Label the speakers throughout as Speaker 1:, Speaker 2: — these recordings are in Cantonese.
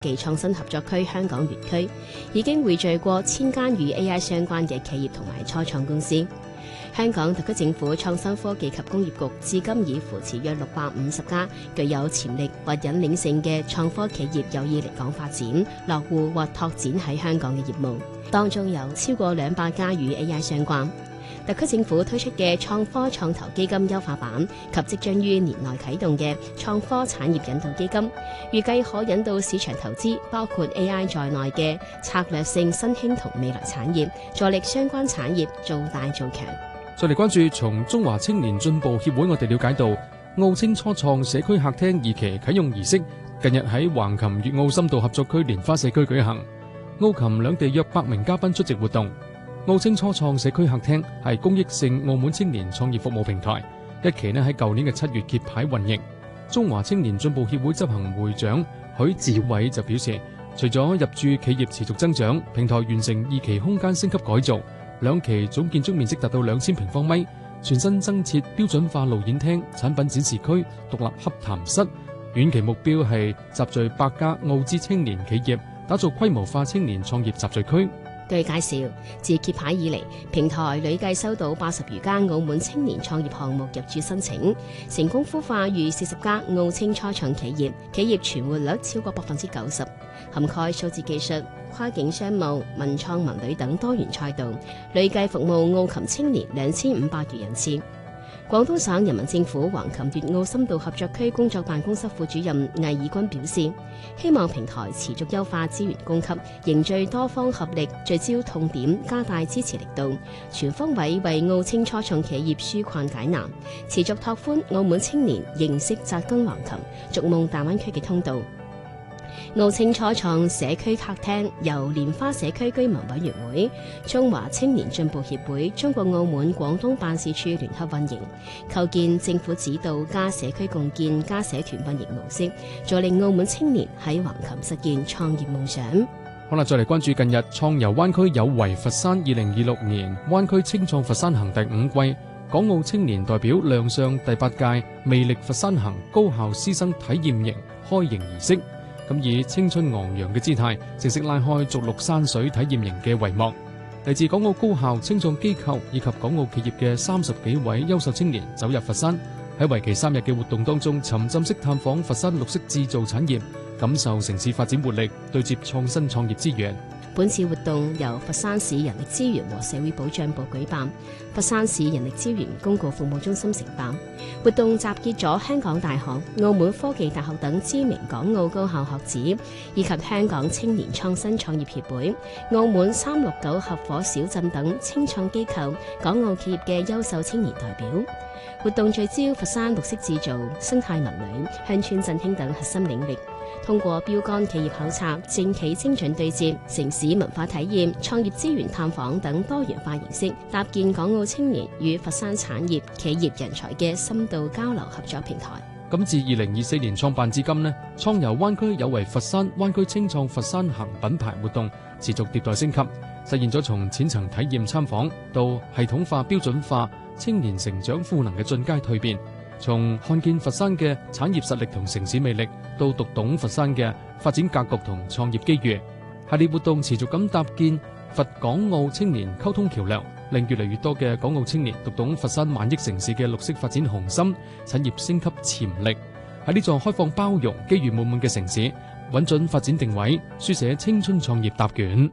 Speaker 1: 技創新合作區香港園區，已經匯聚過1000間與 AI 相關嘅企業同埋初創公司。香港特區政府創新科技及工業局至今已扶持約650家具有潛力或引領性嘅創科企業有意嚟港發展、落戶或拓展喺香港嘅業務，當中有超過200家與 AI 相關。特區政府推出嘅創科創投基金優化版及即將於年內啟動嘅創科產業引導基金，預計可引導市場投資包括 AI 在內嘅策略性新興同未來產業，助力相關產業做大做強。
Speaker 2: 再嚟關注從中華青年進步協會，我哋了解到澳青初創社區客廳2期啟用儀式近日喺橫琴粵澳深度合作區蓮花社區舉行，澳琴兩地約100名嘉賓出席活動。澳青初創社區客廳係公益性澳門青年創業服務平台，一期喺舊年嘅7月揭牌運營。中華青年進步協會執行會長許志偉就表示，除咗入駐企業持續增長，平台完成2期空間升級改造，2期總建築面積達到2000平方米，全新增設標準化路演廳、產品展示區、獨立洽談室。遠期目標係集聚100家澳資青年企業，打造規模化青年創業集聚區。
Speaker 1: 據介紹，自揭牌以嚟，平台累計收到80餘家澳門青年創業項目入駐申請，成功孵化逾40家澳青初創企業，企業存活率超過90%，涵蓋數字技術、跨境商務、文創文旅等多元賽道，累計服務澳琴青年2500餘人次。廣東省人民政府橫琴粵澳深度合作區工作辦公室副主任魏以軍表示，希望平台持續優化資源供給，凝聚多方合力，聚焦痛點，加大支持力度，全方位為澳青初創企業紓困解難，持續拓寬澳門青年認識扎根橫琴、逐夢大灣區嘅通道。澳青初創社區客廳由蓮花社區居民委員會、中華青年進步協會、中國澳門廣東辦事處聯合運營，構建政府指導加社區共建加社團運營模式，助力澳門青年喺橫琴實現創業夢想。
Speaker 2: 好啦，再嚟關注近日創遊灣區有為佛山2026年灣區青創佛山行第5季，港澳青年代表亮相第8屆魅力佛山行高校師生體驗營開營儀式。咁以青春昂揚嘅姿態，正式拉開逐鹿山水體驗營嘅帷幕。嚟自港澳高校、青創機構以及港澳企業嘅30幾位優秀青年走入佛山，喺為期3日嘅活動當中，沉浸式探訪佛山綠色製造產業，感受城市發展活力，對接創新創業資源。
Speaker 1: 本次活動由佛山市人力資源和社會保障部舉辦，佛山市人力資源公共服務中心承辦。活動集結咗香港大學、澳門科技大學等知名港澳高校學子，以及香港青年創新創業協會、澳門369合夥小鎮等青創機構、港澳企業嘅優秀青年代表。活動聚焦佛山綠色製造、生態文旅、鄉村振興等核心領域，通過標杆企業考察、政企精準對接、城市文化體驗、創業資源探訪等多元化形式，搭建港澳青年與佛山產業企業人才嘅深度交流合作平台。
Speaker 2: 咁自2024年創辦至今呢，創遊灣區有為佛山灣區青創佛山行品牌活動持續迭代升級，實現咗從淺層體驗參訪到系統化標準化青年成長賦能嘅進階蛻變，從看見佛山嘅產業實力同城市魅力，到讀懂佛山嘅發展格局同創業機遇。系列活動持續咁搭建佛港澳青年溝通橋梁，令越嚟越多嘅港澳青年讀懂佛山萬億城市嘅綠色發展雄心、產業升級潛力。喺呢座開放包容、機遇滿滿嘅城市，穩準發展定位，書寫青春創業答卷。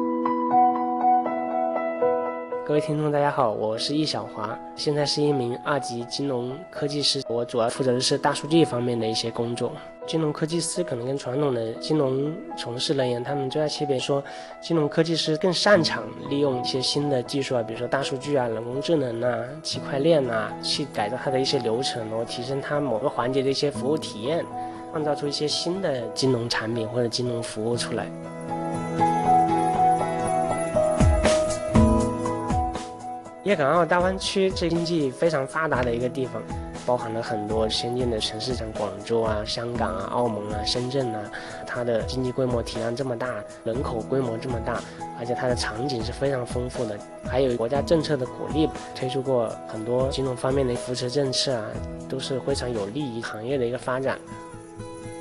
Speaker 3: 各位聽眾大家好，我是易小華，現在是一名2級金融科技師，我主要負責的是大數據方面的一些工作。金融科技師可能跟傳統的金融從事人員，他們最大區別說，金融科技師更擅長利用一些新的技術啊，比如說大數據啊、人工智能啊、區塊鏈啊，去改造它的一些流程，然後提升它某個環節的一些服務體驗，創造出一些新的金融產品或者金融服務出來。粵港澳大灣區是經濟非常發達的一個地方，包含了很多先進的城市，像廣州啊、香港啊、澳門啊、深圳啊，它的經濟規模體量這麼大，人口規模這麼大，而且它的場景是非常豐富的，還有國家政策的鼓勵，推出過很多金融方面的扶持政策啊，都是非常有利於行業的一個發展。